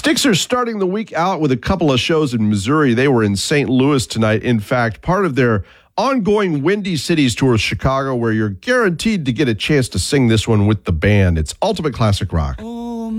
Styx are starting the week out with a couple of shows in Missouri. They were in St. Louis tonight. In fact, part of their ongoing Windy Cities tour is Chicago, where you're guaranteed to get a chance to sing this one with the band. It's Ultimate Classic Rock.